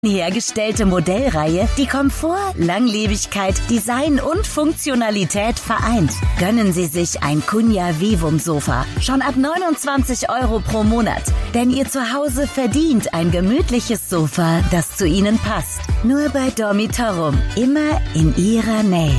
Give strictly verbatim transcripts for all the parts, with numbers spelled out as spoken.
Hergestellte Modellreihe, die Komfort, Langlebigkeit, Design und Funktionalität vereint. Gönnen Sie sich ein Cunha Vivum Sofa schon ab neunundzwanzig Euro pro Monat. Denn Ihr Zuhause verdient ein gemütliches Sofa, das zu Ihnen passt. Nur bei Dormitorum, immer in Ihrer Nähe.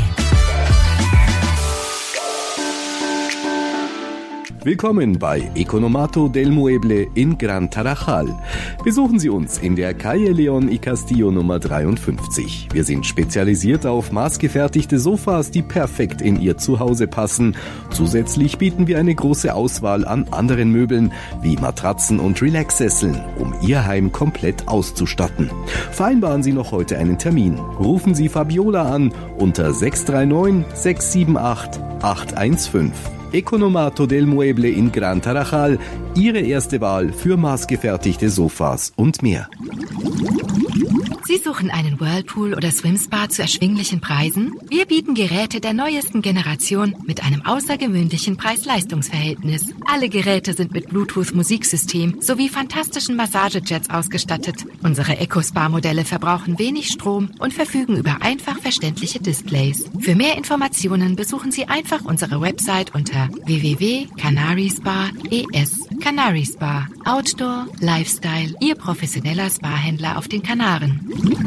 Willkommen bei Economato del Mueble in Gran Tarajal. Besuchen Sie uns in der Calle León y Castillo Nummer dreiundfünfzig. Wir sind spezialisiert auf maßgefertigte Sofas, die perfekt in Ihr Zuhause passen. Zusätzlich bieten wir eine große Auswahl an anderen Möbeln wie Matratzen und Relaxsesseln, um Ihr Heim komplett auszustatten. Vereinbaren Sie noch heute einen Termin. Rufen Sie Fabiola an unter sechs drei neun, sechs sieben acht, acht eins fünf. Economato del Mueble in Gran Tarajal, Ihre erste Wahl für maßgefertigte Sofas und mehr. Sie suchen einen Whirlpool oder Swimspa zu erschwinglichen Preisen? Wir bieten Geräte der neuesten Generation mit einem außergewöhnlichen Preis-Leistungs-Verhältnis. Alle Geräte sind mit Bluetooth-Musiksystem sowie fantastischen Massagejets ausgestattet. Unsere EcoSpa-Modelle verbrauchen wenig Strom und verfügen über einfach verständliche Displays. Für mehr Informationen besuchen Sie einfach unsere Website unter w w w punkt canary spa punkt e s. Canary Spa. Outdoor, Lifestyle, Ihr professioneller Spa-Händler auf den Kanaren.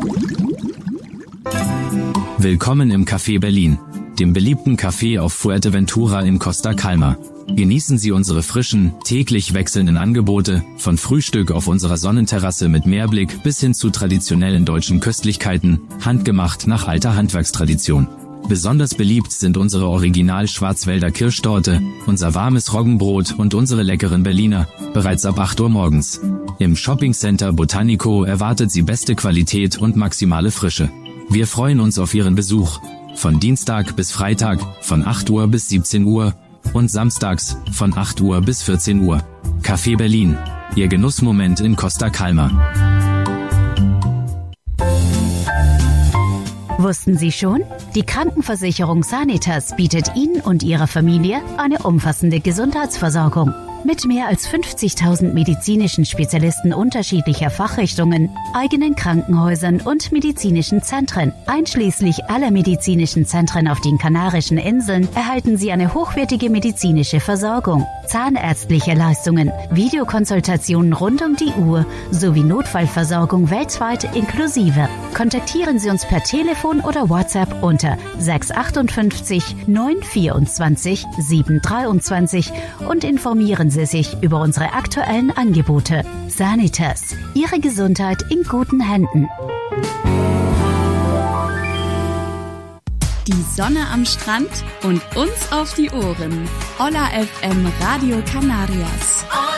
Willkommen im Café Berlin, dem beliebten Café auf Fuerteventura in Costa Calma. Genießen Sie unsere frischen, täglich wechselnden Angebote, von Frühstück auf unserer Sonnenterrasse mit Meerblick bis hin zu traditionellen deutschen Köstlichkeiten, handgemacht nach alter Handwerkstradition. Besonders beliebt sind unsere Original-Schwarzwälder Kirschtorte, unser warmes Roggenbrot und unsere leckeren Berliner, bereits ab acht Uhr morgens. Im Shoppingcenter Botanico erwartet Sie beste Qualität und maximale Frische. Wir freuen uns auf Ihren Besuch. Von Dienstag bis Freitag von acht Uhr bis siebzehn Uhr und samstags von acht Uhr bis vierzehn Uhr. Café Berlin, Ihr Genussmoment in Costa Calma. Wussten Sie schon? Die Krankenversicherung Sanitas bietet Ihnen und Ihrer Familie eine umfassende Gesundheitsversorgung. Mit mehr als fünfzigtausend medizinischen Spezialisten unterschiedlicher Fachrichtungen, eigenen Krankenhäusern und medizinischen Zentren, einschließlich aller medizinischen Zentren auf den Kanarischen Inseln, erhalten Sie eine hochwertige medizinische Versorgung, zahnärztliche Leistungen, Videokonsultationen rund um die Uhr sowie Notfallversorgung weltweit inklusive. Kontaktieren Sie uns per Telefon oder WhatsApp unter sechs fünf acht, neun vierundzwanzig, sieben dreiundzwanzig und informieren Sie sich über unsere aktuellen Angebote. Sanitas, Ihre Gesundheit in guten Händen. Die Sonne am Strand und uns auf die Ohren. Hola F M Radio Canarias.